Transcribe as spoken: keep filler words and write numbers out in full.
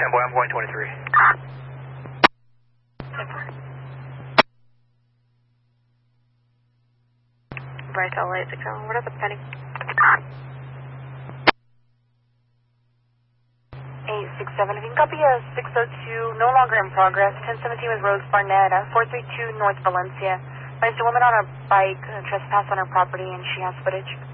boy, I'm going twenty-three. Bryce, L A six oh, what up, Penny? eight six seven, if you can copy a six oh two, no longer in progress, ten seventeen with Rose Barnett, uh, four three two North Valencia. There's a woman on a bike, uh, trespass on her property, and she has footage.